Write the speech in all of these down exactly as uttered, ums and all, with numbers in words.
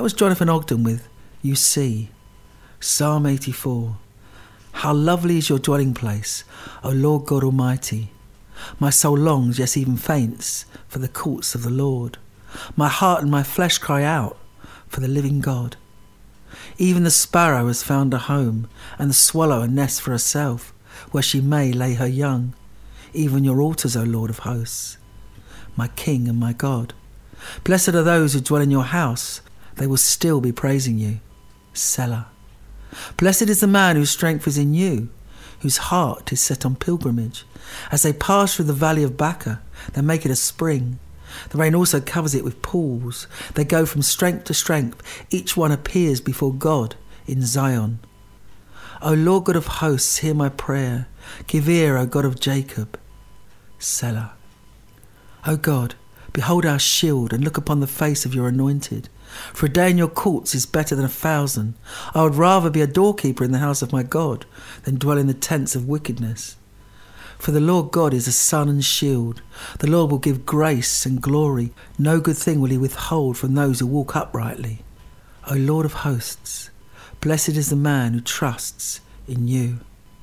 was Jonathan Ogden with You See. Psalm eighty-four. How lovely is your dwelling place, O Lord God Almighty. My soul longs, yes, even faints, for the courts of the Lord. My heart and my flesh cry out for the living God. Even the sparrow has found a home, and the swallow a nest for herself, where she may lay her young. Even your altars, O Lord of hosts, my King and my God. Blessed are those who dwell in your house, they will still be praising you. Selah. Blessed is the man whose strength is in you, whose heart is set on pilgrimage. As they pass through the valley of Baca, they make it a spring. The rain also covers it with pools. They go from strength to strength. Each one appears before God in Zion. O Lord God of hosts, hear my prayer. Give ear, O God of Jacob. Selah. O God, behold our shield, and look upon the face of your anointed. For a day in your courts is better than a thousand. I would rather be a doorkeeper in the house of my God than dwell in the tents of wickedness. For the Lord God is a sun and shield. The Lord will give grace and glory. No good thing will he withhold from those who walk uprightly. O Lord of hosts, blessed is the man who trusts in you.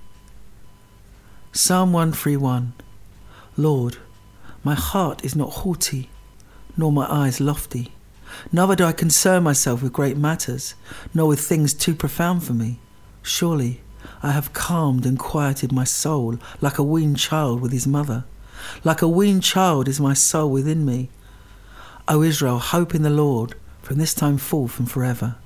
Psalm one thirty-one. Lord, my heart is not haughty, nor my eyes lofty. Neither do I concern myself with great matters, nor with things too profound for me. Surely I have calmed and quieted my soul like a weaned child with his mother. Like a weaned child is my soul within me. O Israel, hope in the Lord from this time forth and forever.